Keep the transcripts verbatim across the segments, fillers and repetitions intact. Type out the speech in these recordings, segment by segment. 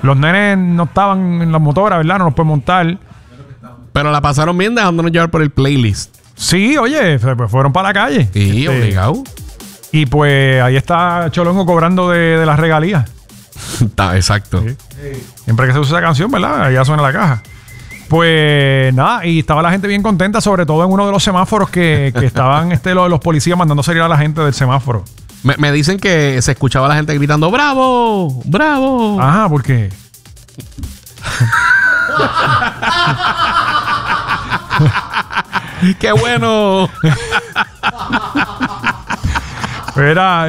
Los nenes no estaban en la motora, ¿verdad? No los pueden montar. Pero la pasaron bien dejándonos llevar por el playlist. Sí, oye, pues fueron para la calle. Sí, este, obligado. Y pues ahí está Cholongo cobrando de, de las regalías. Exacto. Sí. Siempre que se usa esa canción, ¿verdad? Allá suena la caja. Pues nada, y estaba la gente bien contenta, sobre todo en uno de los semáforos que, que estaban este, los, los policías mandando salir a la gente del semáforo. Me, me dicen que se escuchaba a la gente gritando ¡Bravo! ¡Bravo! Ajá, ¿por qué? ¡Qué bueno! Era,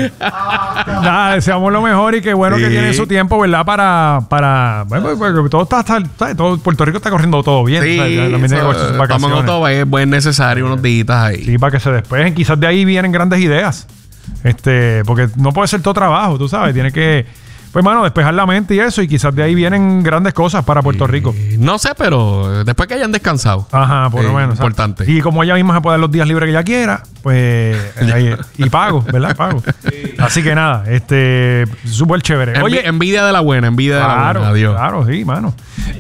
nada, deseamos lo mejor y qué bueno sí. que tiene su tiempo, ¿verdad? Para, para bueno, porque todo está, está, todo Puerto Rico está corriendo todo bien. Sí, también tiene sus vacaciones. Todo es buen necesario unos días ahí. Sí, para que se despejen. Quizás de ahí vienen grandes ideas. Este, porque no puede ser todo trabajo, tú sabes. Tiene que, pues, mano, despejar la mente y eso. Y quizás de ahí vienen grandes cosas para Puerto sí. Rico. No sé, pero después que hayan descansado. Aja, por lo menos. Importante. ¿Sabes? Y como ella misma se puede dar los días libres que ella quiera, pues, ahí, y pago, ¿verdad? Pago. Sí. Así que nada, este, súper chévere. Envi oye, envidia de la buena, envidia claro, de la buena. Adiós. Claro, sí, mano.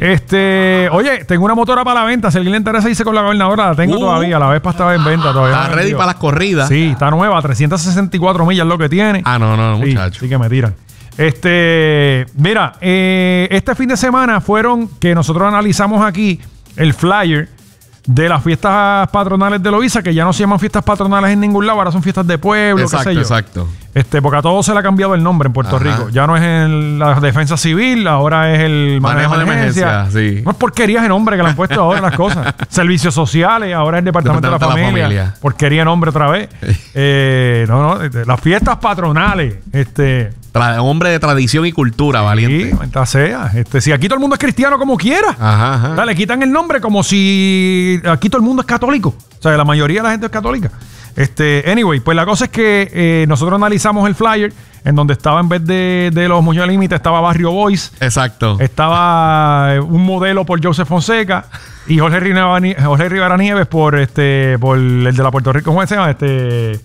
Este, oye, tengo una motora para la venta. Si alguien le interesa irse con la gobernadora, la tengo uh, todavía. La Vespa estaba en venta todavía. Está ready para las corridas. Sí, está nueva. trescientas sesenta y cuatro millas lo que tiene. Ah, no, no, no, sí, muchacho. Sí que me tiran. Este, mira, eh, este fin de semana fueron que nosotros analizamos aquí el flyer de las fiestas patronales de Loíza, que ya no se llaman fiestas patronales en ningún lado, ahora son fiestas de pueblo, exacto, qué sé yo. Exacto, Este, porque a todos se le ha cambiado el nombre en Puerto Ajá. Rico. Ya no es en la defensa civil, ahora es el manejo, manejo de emergencia. emergencia sí. No es porquería de nombre que le han puesto ahora las cosas. Servicios sociales, ahora es el departamento, departamento de, la, de la familia. familia. Porquería de nombre otra vez. eh, no, no, las fiestas patronales, este... Tra hombre de tradición y cultura, sí, valiente. Mientras sea. Este, si aquí todo el mundo es cristiano como quiera, ajá, ajá. Dale, quitan el nombre como si aquí todo el mundo es católico. O sea, la mayoría de la gente es católica. Este, anyway, pues la cosa es que eh, nosotros analizamos el flyer en donde estaba, en vez de, de los Muñoz Límite, estaba Barrio Boys. Exacto. Estaba eh, un modelo por Joseph Fonseca y Jorge Rivera, Jorge Rivera Nieves por este, por el de la Puerto Rico. ¿Cómo se llama? Este.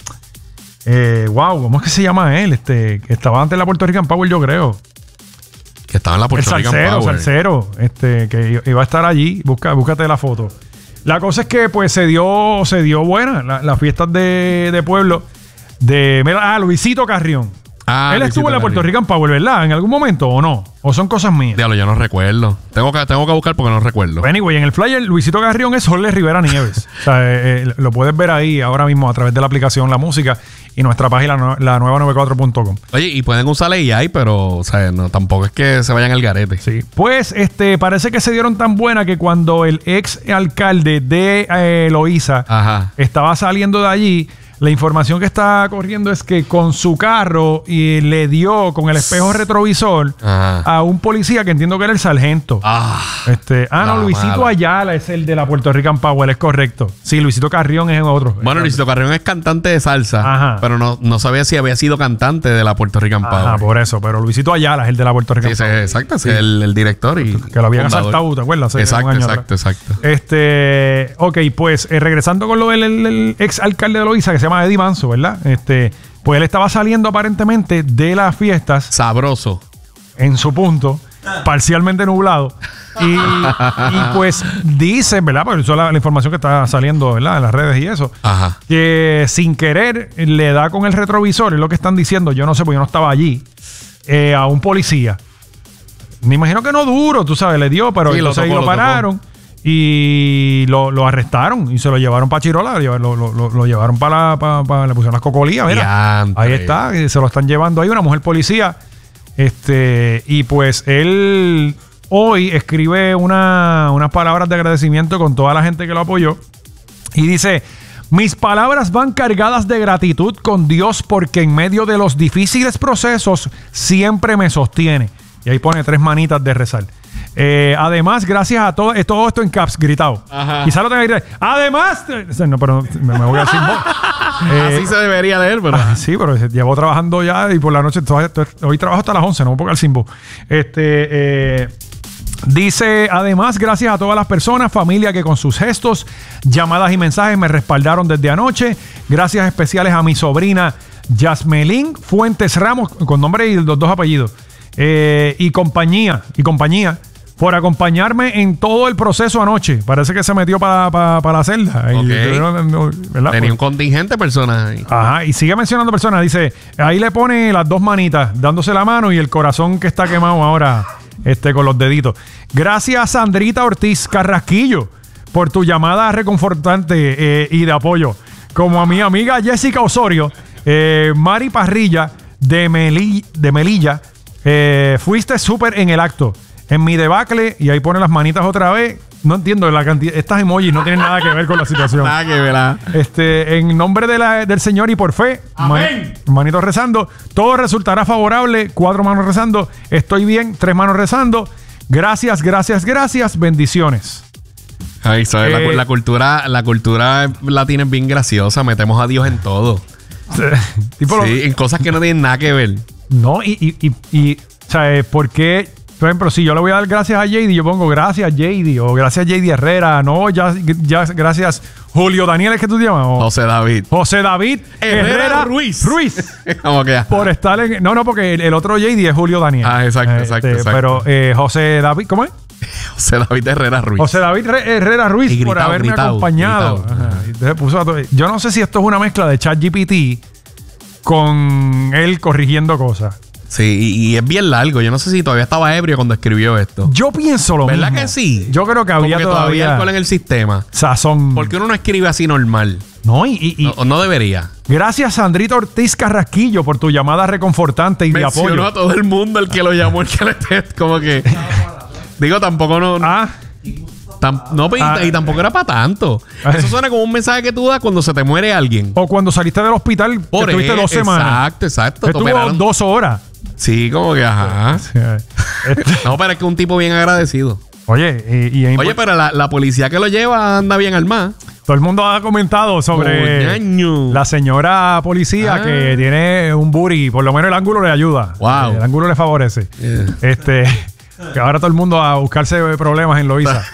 Eh, wow, ¿cómo es que se llama él? Este, que estaba antes en la Puerto Rican Power, yo creo. Que estaba en la Puerto Rican Power. El salsero, este, que iba a estar allí. Busca, búscate la foto. La cosa es que, pues, se dio, se dio buena las la fiestas de, de pueblo de, mira, ah, Luisito Carrión. Ah, él estuvo en la Puerto Rican Power, ¿verdad? ¿En algún momento o no? ¿O son cosas mías? Diablo, yo no recuerdo. Tengo que, tengo que buscar porque no recuerdo. Bueno, anyway, en el flyer, Luisito Carrión es Jorge Rivera Nieves. O sea, eh, eh, lo puedes ver ahí ahora mismo a través de la aplicación La Música y nuestra página, la, la nueva noventa y cuatro punto com. Oye, y pueden usar A I, pero, o sea, no, tampoco es que se vayan al garete. Sí. Pues, este, parece que se dieron tan buena que cuando el ex alcalde de eh, Loíza Ajá. estaba saliendo de allí, la información que está corriendo es que con su carro y le dio con el espejo retrovisor Ajá. a un policía que entiendo que era el sargento. Ah, este, ah no, Luisito mala. Ayala es el de la Puerto Rican Power, es correcto. Sí, Luisito Carrión es otro. Bueno, Luisito Carrión es cantante de salsa, Ajá. pero no, no sabía si había sido cantante de la Puerto Rican Power. Ah, por eso, pero Luisito Ayala es el de la Puerto Rican sí, Power. Sí, exacto, sí. el, el director y que lo habían fundador. asaltado, ¿te acuerdas? Exacto, exacto, exacto. Este, ok, pues eh, regresando con lo del el, el ex alcalde de Loíza, que se llama Eddie Manso, ¿verdad? Este, pues él estaba saliendo aparentemente de las fiestas. Sabroso. En su punto, parcialmente nublado. Y, y pues dicen, ¿verdad? Porque eso es la, la información que está saliendo, ¿verdad? En las redes y eso. Ajá. Que sin querer le da con el retrovisor, es lo que están diciendo, yo no sé, porque yo no estaba allí, eh, a un policía. Me imagino que no duro, tú sabes, le dio, pero sí, entonces lo, tocó, ahí lo pararon. Lo y lo, lo arrestaron y se lo llevaron para Chirola, lo, lo, lo, lo llevaron para la, pa, pa, le pusieron las cocolías, mira. Diantre. Ahí está, y se lo están llevando ahí una mujer policía. Este, y pues él hoy escribe una, unas palabras de agradecimiento con toda la gente que lo apoyó. Y dice: mis palabras van cargadas de gratitud con Dios porque en medio de los difíciles procesos siempre me sostiene. Y ahí pone tres manitas de rezar. Eh, además, gracias a todo, eh, todo esto en caps, gritado. Quizá lo tenga que gritar. Además, eh, no, pero me, me voy a decir eh, así se debería leer, pero ah, sí, pero llevo trabajando ya y por la noche, todo, todo, hoy trabajo hasta las once, no me pongo el sin voz. Este, eh, dice, además, gracias a todas las personas, familia que con sus gestos, llamadas y mensajes me respaldaron desde anoche. Gracias especiales a mi sobrina Yasmelín Fuentes Ramos, con nombre y los dos apellidos. eh, y compañía, y compañía, por acompañarme en todo el proceso anoche. Parece que se metió para pa, pa la celda. Okay. Y, ¿verdad? Tenía un contingente de personas ahí. Ajá, y sigue mencionando personas. Dice, ahí le pone las dos manitas, dándose la mano y el corazón que está quemado ahora este, con los deditos. Gracias, Sandrita Ortiz Carrasquillo, por tu llamada reconfortante eh, y de apoyo. Como a mi amiga Jessica Osorio, eh, Mari Parrilla de, Meli, de Melilla, eh, fuiste súper en el acto. En mi debacle, y ahí pone las manitas otra vez. No entiendo la cantidad. Estas emojis no tienen nada que ver con la situación. Nada que ver. ¿Ah? Este, en nombre de la, del Señor y por fe, amén. Man, manitos rezando, todo resultará favorable. Cuatro manos rezando. Estoy bien. Tres manos rezando. Gracias, gracias, gracias. Bendiciones. Ay, ¿sabes? Eh, la, la cultura, la cultura latina es bien graciosa. Metemos a Dios en todo. tipo sí, lo, en cosas que no tienen nada que ver. No, y, y, y, y ¿sabes por qué? Por ejemplo, si yo le voy a dar gracias a J D, yo pongo gracias J D o gracias J D Herrera. No, ya, ya gracias Julio Daniel, ¿es que tú te llamas? O José David. José David Herrera, Herrera Ruiz. Ruiz. ¿Cómo que? Por estar en... No, no, porque el, el otro J D es Julio Daniel. Ah, exacto, este, exacto, exacto. Pero eh, José David, ¿cómo es? José David Herrera Ruiz. José David Herrera Ruiz gritado, por haberme gritado, acompañado. Gritado. Ajá. Entonces puso a todo. Yo no sé si esto es una mezcla de ChatGPT con él corrigiendo cosas. Sí, y, y es bien largo. Yo no sé si todavía estaba ebrio cuando escribió esto. Yo pienso lo ¿verdad mismo. ¿Verdad que sí? Yo creo que había Como que todavía... todavía alcohol en el sistema. Sazón. Porque uno no escribe así normal. No, y... y, y no, no debería. Gracias, Sandrita Ortiz Carrasquillo, por tu llamada reconfortante y Mencionó de apoyo. a todo el mundo el que lo llamó, el que le test. Como que... digo, tampoco no... Ah... Tam, no, y, ah, y tampoco era para tanto. Ah, Eso suena como un mensaje que tú das cuando se te muere alguien. O cuando saliste del hospital, por que estuviste dos semanas. Exacto, exacto. Estuvo dos horas. Sí, como que ajá. No, pero es que un tipo bien agradecido. Oye, y, y Oye, pero la, la policía que lo lleva anda bien armada. Todo el mundo ha comentado sobre Coñaño. la señora policía ah. que tiene un booty. Por lo menos el ángulo le ayuda. Wow. El ángulo le favorece. Yeah. Este... Que ahora todo el mundo a buscarse problemas en Loíza.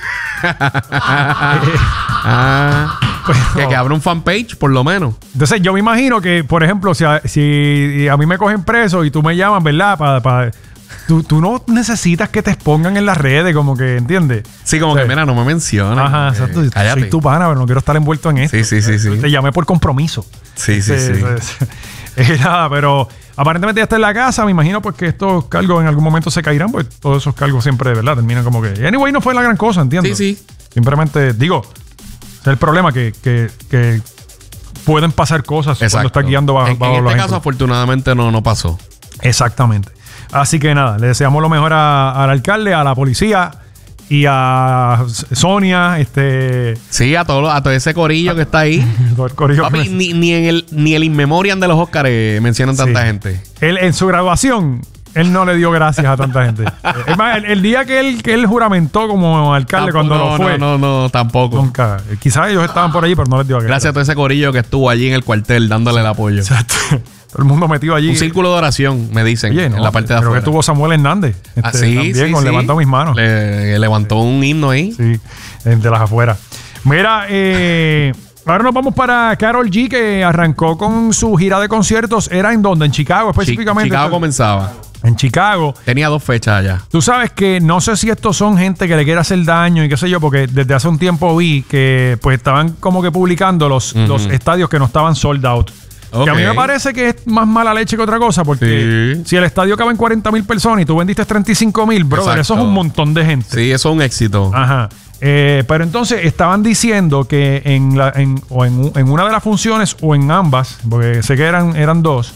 ah, pues, que, que abra un fanpage, por lo menos. Entonces, yo me imagino que, por ejemplo, si a, si a mí me cogen preso y tú me llamas, ¿verdad? Para... Pa, tú, tú no necesitas que te expongan en las redes, como que, ¿entiendes? Sí, como o sea, que, mira, no me menciones. Ajá, eh, exacto. Cállate. Soy tu pana, pero no quiero estar envuelto en esto. Sí, sí, sí. sí. Te llamé por compromiso. Sí, sí, este, sí. Pues, es nada, pero... Aparentemente ya está en la casa. Me imagino pues que estos cargos en algún momento se caerán, pues todos esos cargos siempre, de verdad, terminan como que... Anyway, no fue la gran cosa, ¿entiendes? Sí, sí. Simplemente, digo, es el problema que, que, que pueden pasar cosas Exacto. cuando estás guiando bajo, en, bajo en los este caso, afortunadamente, no, no pasó. Exactamente. Así que nada, le deseamos lo mejor a, al alcalde, a la policía y a Sonia, este... Sí, a todo, a todo ese corillo que está ahí. Todo el corillo. Papi, me... ni, ni en el ni el In Memoriam de los Oscars mencionan sí. tanta gente. Él, en su graduación, él no le dio gracias a tanta gente. Es más, el, el día que él, que él juramentó como alcalde tampoco, cuando no, lo fue... No, no, no, tampoco. Nunca. Quizás ellos estaban por allí, pero no les dio gracias. Gracias a todo ese corillo que estuvo allí en el cuartel dándole el apoyo. Exacto. Todo el mundo metido allí. Un círculo de oración, me dicen, Oye, no, en la parte de afuera. Creo que tuvo Samuel Hernández. Este, ah, sí, también, sí, con sí. Levantó mis manos. Le, le levantó un himno ahí. Sí, de las afueras. Mira, eh, ahora nos vamos para Karol G, que arrancó con su gira de conciertos. ¿Era en dónde? En Chicago específicamente. Chicago comenzaba. En Chicago. Tenía dos fechas allá. Tú sabes que no sé si estos son gente que le quiere hacer daño y qué sé yo, porque desde hace un tiempo vi que pues estaban como que publicando los, uh-huh. los estadios que no estaban sold out. Okay. Que a mí me parece que es más mala leche que otra cosa, porque sí. si el estadio cabe en cuarenta mil personas y tú vendiste treinta y cinco mil, brother, Exacto. eso es un montón de gente. Sí, eso es un éxito. Ajá. Eh, pero entonces estaban diciendo que en, la, en, o en, en una de las funciones o en ambas, porque sé que eran, eran dos,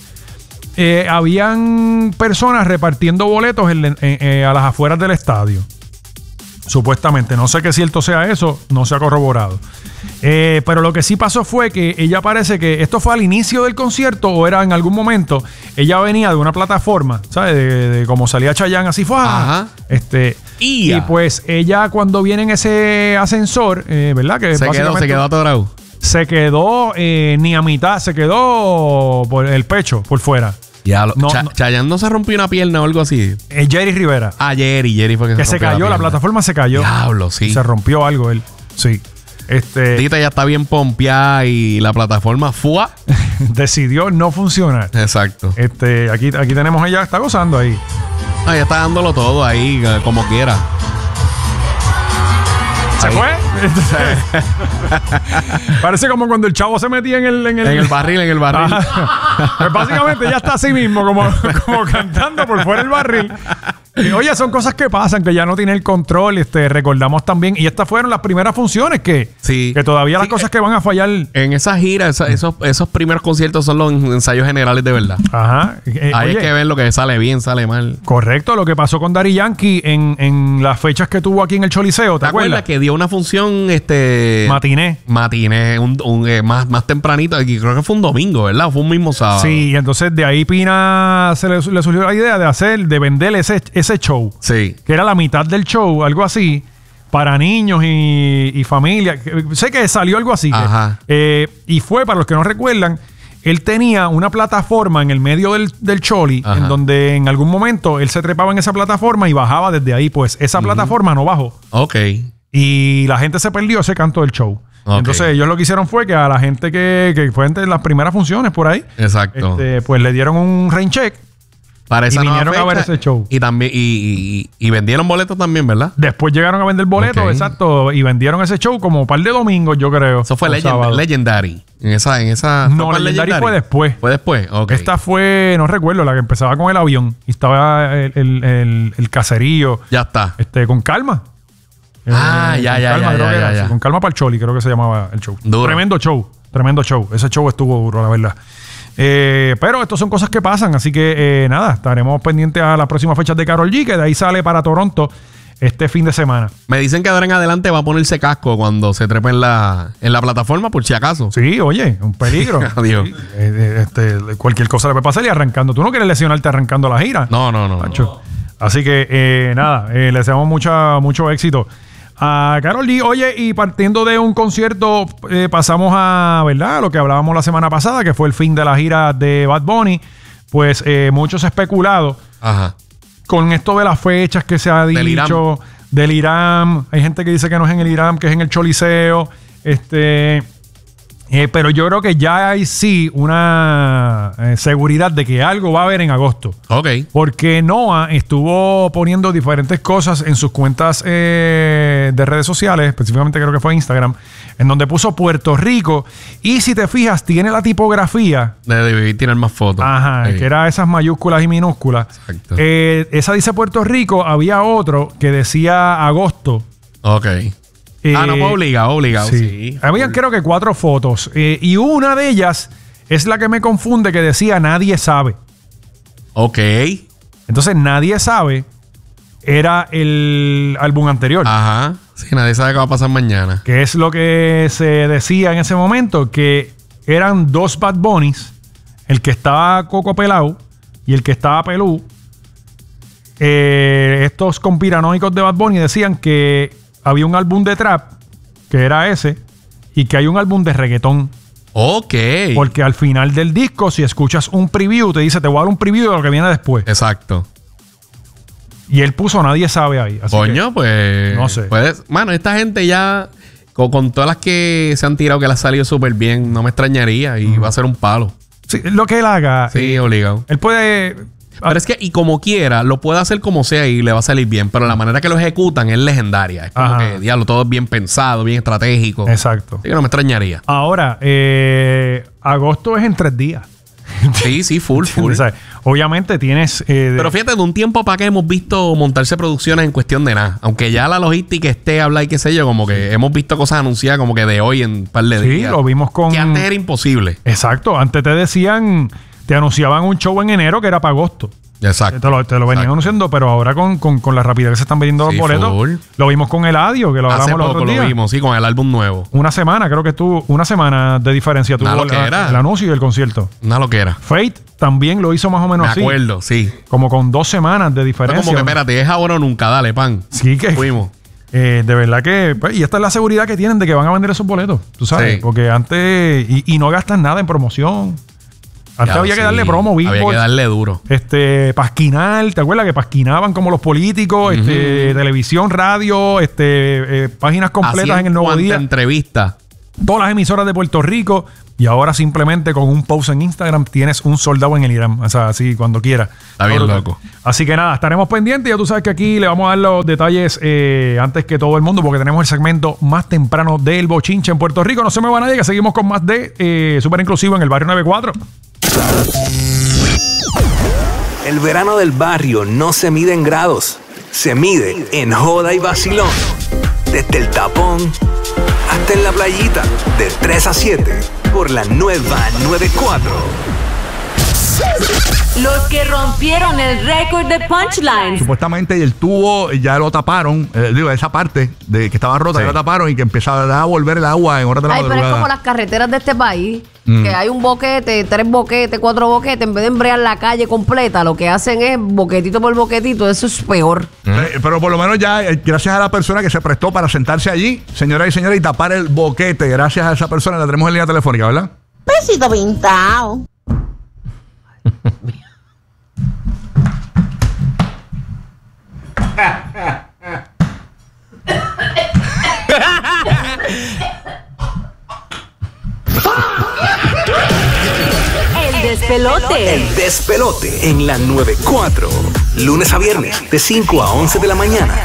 eh, habían personas repartiendo boletos en, en, en, a las afueras del estadio. Supuestamente. No sé qué cierto sea eso, no se ha corroborado. Eh, pero lo que sí pasó fue que ella parece que esto fue al inicio del concierto o era en algún momento. Ella venía de una plataforma, ¿sabes? De, de como salía Chayanne, así fue. Ajá. Este, y pues ella cuando viene en ese ascensor, eh, ¿verdad? Que se quedó, se quedó atorado. Se quedó eh, ni a mitad, se quedó por el pecho, por fuera. Ya, lo, no, Ch- no. Chayanne no se rompió una pierna o algo así. Eh, Jerry Rivera. Ah, Jerry, Jerry fue que, que se, se cayó, la, la plataforma se cayó. Diablo, sí. Se rompió algo él. Sí. Este. Tita ya está bien pompeada y la plataforma fue. decidió no funcionar. Exacto. Este, aquí, aquí tenemos ella, está gozando ahí. Ah, ella está dándolo todo ahí, como quiera. ¿Se ahí fue? Parece como cuando el chavo se metía en el... En el, en el barril, en el barril. Pues básicamente ya está así mismo, como, como cantando por fuera del barril. Y, oye, son cosas que pasan, que ya no tiene el control. Este, recordamos también, y estas fueron las primeras funciones que, sí. que todavía las sí, cosas que van a fallar. En esa gira, esa, esos, esos primeros conciertos son los ensayos generales de verdad. Ajá. Eh, Ahí oye, es que ven lo que sale bien, sale mal. Correcto, lo que pasó con Daddy Yankee en, en las fechas que tuvo aquí en el Choliseo. ¿Te, ¿Te acuerdas? acuerdas que dio una función este matiné? Matiné, un, un, eh, más, más tempranito, aquí creo que fue un domingo, ¿verdad? O fue un mismo sábado. Sí, y entonces de ahí Pina se le, le surgió la idea de hacer, de vender ese, ese show. Sí. Que era la mitad del show, algo así, para niños y, y familia. Sé que salió algo así. Ajá. Que, eh, y fue, para los que no recuerdan, él tenía una plataforma en el medio del, del Choli, Ajá. en donde en algún momento él se trepaba en esa plataforma y bajaba desde ahí. Pues esa uh-huh. plataforma no bajó. Ok. Y la gente se perdió ese canto del show. Okay. Entonces ellos lo que hicieron fue que a la gente que, que fue entre las primeras funciones por ahí, exacto, este, pues le dieron un rain check. Para esa y vinieron fecha, a ver ese show. Y también y, y, y vendieron boletos también, ¿verdad? Después llegaron a vender boletos, okay. exacto. Y vendieron ese show como un par de domingos, yo creo. Eso fue legend, Legendary. En esa, en esa. No, Legendary, Legendary fue después. Fue después, ok. Esta fue, no recuerdo, la que empezaba con el avión. Y estaba el, el, el, el caserío. Ya está. Este, con calma. Ah, eh, ya, con ya, calma, ya, creo ya, que era, ya, ya. Con calma para el Choli, creo que se llamaba el show. Duro. Tremendo show. Tremendo show. Ese show estuvo duro, la verdad. Eh, pero estas son cosas que pasan, así que eh, nada, estaremos pendientes a las próximas fechas de Karol G, que de ahí sale para Toronto este fin de semana. Me dicen que de ahora en adelante va a ponerse casco cuando se trepe en la, en la plataforma, por si acaso. Sí, oye, un peligro. Adiós. Sí, eh, este, cualquier cosa le puede pasar y arrancando. Tú no quieres lesionarte arrancando la gira. No, no, no. no. Así que eh, nada, eh, le deseamos mucha, mucho éxito a Karol G. Oye, y partiendo de un concierto, eh, pasamos a, ¿verdad?, lo que hablábamos la semana pasada, que fue el fin de la gira de Bad Bunny. Pues eh, muchos especulados Ajá. con esto de las fechas que se ha dicho, del Irán. del Irán. Hay gente que dice que no es en el Irán, que es en el Choliseo. Este... Eh, pero yo creo que ya hay sí una eh, seguridad de que algo va a haber en agosto. Ok. Porque Noah estuvo poniendo diferentes cosas en sus cuentas eh, de redes sociales, específicamente creo que fue Instagram, en donde puso Puerto Rico. Y si te fijas, tiene la tipografía. Debe tener más fotos. Ajá, sí. Que era esas mayúsculas y minúsculas. Exacto. Eh, esa dice Puerto Rico. Había otro que decía agosto. Ok. Eh, ah, no, fue obligado, obligado. Sí. sí. Habían creo que cuatro fotos. Eh, y una de ellas es la que me confunde, que decía Nadie Sabe. Ok. Entonces, Nadie Sabe era el álbum anterior. Ajá. Sí, nadie sabe qué va a pasar mañana. Que es lo que se decía en ese momento, que eran dos Bad Bunnies. El que estaba coco pelado y el que estaba pelú. Eh, estos conspiranoicos de Bad Bunny decían que había un álbum de trap, que era ese, y que hay un álbum de reggaetón. Ok. Porque al final del disco, si escuchas un preview, te dice, te voy a dar un preview de lo que viene después. Exacto. Y él puso Nadie Sabe ahí. Así Coño, que, pues... no sé. Pues, mano, esta gente ya... Con, con todas las que se han tirado, que le ha salido súper bien, no me extrañaría. Y uh-huh. va a ser un palo. Sí, lo que él haga. Sí, eh, obligado. Él puede... Pero es que, y como quiera, lo puede hacer como sea y le va a salir bien. Pero la manera que lo ejecutan es legendaria. Es como Ajá. que, diablo, todo es bien pensado, bien estratégico. Exacto. Así que no me extrañaría. Ahora, eh, agosto es en tres días. Sí, sí, full, full. O sea, obviamente tienes... Eh, de... Pero fíjate, de un tiempo para acá hemos visto montarse producciones en cuestión de nada. Aunque ya la logística esté, habla y qué sé yo, como que sí. hemos visto cosas anunciadas como que de hoy en un par de sí, días. Sí, lo vimos con... Que antes era imposible. Exacto. Antes te decían... Te anunciaban un show en enero que era para agosto. Exacto. Te lo, te lo venían anunciando, pero ahora con, con, con la rapidez que se están vendiendo sí, los boletos, full. Lo vimos con Eladio, que lo hablamos Hace los poco otros días. Lo vimos, sí, con el álbum nuevo. Una semana, creo que estuvo, una semana de diferencia tuvo el, el anuncio y el concierto. Una loquera. Fate también lo hizo más o menos así. Me acuerdo, sí. Como con dos semanas de diferencia. No, como que espérate, es ahora o nunca, dale, pan. Sí, que fuimos. Eh, de verdad que... Pues, y esta es la seguridad que tienen de que van a vender esos boletos, tú sabes. Sí. Porque antes... Y, y no gastan nada en promoción. Antes ya, había sí. que darle promo, Billboard, había que darle duro. Este, pasquinar, ¿te acuerdas? Que pasquinaban como los políticos, uh-huh. este, televisión, radio, este, eh, páginas completas Hacían en el Nuevo Día. Entrevistas. Todas las emisoras de Puerto Rico. Y ahora simplemente con un post en Instagram tienes un soldado en el Irán. O sea, así cuando quieras. Está bien loco. Así que nada, estaremos pendientes. Ya tú sabes que aquí le vamos a dar los detalles eh, antes que todo el mundo, porque tenemos el segmento más temprano del bochinche en Puerto Rico. No se me va nadie, que seguimos con más de eh, Súper Inclusivo en el Barrio noventa y cuatro. El verano del barrio no se mide en grados, se mide en joda y vacilón. Desde el tapón hasta en la playita, de tres a siete, por la nueva noventa y cuatro. Los que rompieron el récord de punchlines. Supuestamente el tubo ya lo taparon, eh, digo, esa parte de que estaba rota, sí. Ya lo taparon y que empezaba a volver el agua en horas de la Ay, madrugada. pero es como las carreteras de este país, mm. que hay un boquete, tres boquetes, cuatro boquetes, en vez de embrear la calle completa, lo que hacen es boquetito por boquetito, eso es peor. Mm. Eh, pero por lo menos ya, eh, gracias a la persona que se prestó para sentarse allí, señoras y señores, y tapar el boquete, gracias a esa persona, la tenemos en línea telefónica, ¿verdad? Besito pintado. El despelote. El despelote en la noventa y cuatro. Lunes a viernes, de cinco a once de la mañana.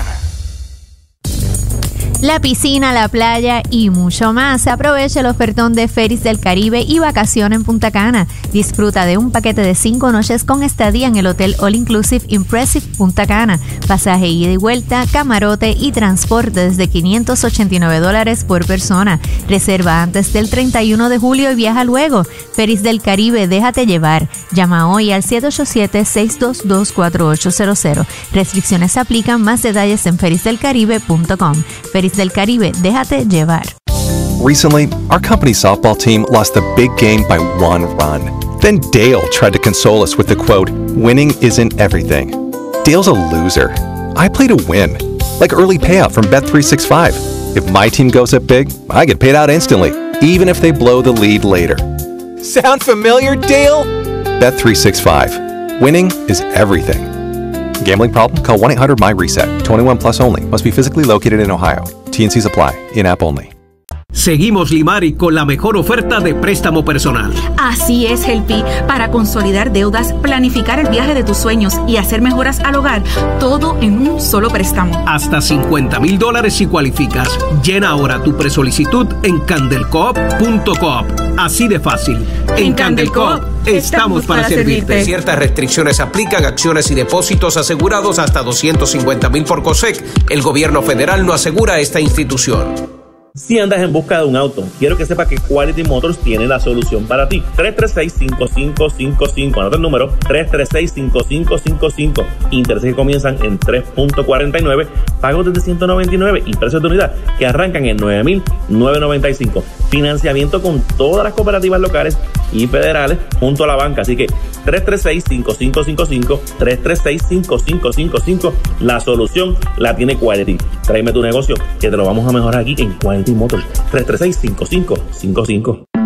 La piscina, la playa y mucho más. Aprovecha el ofertón de Ferries del Caribe y vacación en Punta Cana. Disfruta de un paquete de cinco noches con estadía en el Hotel All Inclusive Impressive Punta Cana. Pasaje ida y vuelta, camarote y transporte desde quinientos ochenta y nueve dólares por persona. Reserva antes del treinta y uno de julio y viaja luego. Ferries del Caribe, déjate llevar. Llama hoy al siete ocho siete, seis dos dos, cuatro ocho cero cero. Restricciones aplican. Más detalles en ferries del caribe punto com. Ferries del Caribe, déjate llevar. Recently, our company's softball team lost the big game by one run. Then Dale tried to console us with the quote, "Winning isn't everything." Dale's a loser. I play to win. Like early payout from Bet three sixty-five. If my team goes up big, I get paid out instantly, even if they blow the lead later. Sound familiar, Dale? Bet three sixty-five. Winning is everything. Gambling problem? Call one eight hundred my reset. twenty-one plus only. Must be physically located in Ohio. T and C's apply. In-app only. Seguimos Limari con la mejor oferta de préstamo personal. Así es, Helpi. Para consolidar deudas, planificar el viaje de tus sueños y hacer mejoras al hogar, todo en un solo préstamo. Hasta cincuenta mil dólares si cualificas. Llena ahora tu presolicitud en candelcoop punto coop. Así de fácil. En, en Candelcoop estamos para, para servirte. servirte. Ciertas restricciones aplican, acciones y depósitos asegurados hasta doscientos cincuenta mil por COSEC. El gobierno federal no asegura esta institución. Si andas en busca de un auto, quiero que sepas que Quality Motors tiene la solución para ti. tres tres seis, cinco cinco cinco cinco. Anota el número. tres tres seis, cinco cinco cinco cinco. Intereses que comienzan en tres punto cuarenta y nueve. Pagos desde ciento noventa y nueve. Y precios de unidad que arrancan en nueve mil novecientos noventa y cinco. Financiamiento con todas las cooperativas locales y federales junto a la banca. Así que tres tres seis, cinco cinco cinco cinco. tres tres seis, cinco cinco cinco cinco. La solución la tiene Quality. Tráeme tu negocio que te lo vamos a mejorar aquí en Quality Motors. tres tres seis, cinco cinco cinco cinco.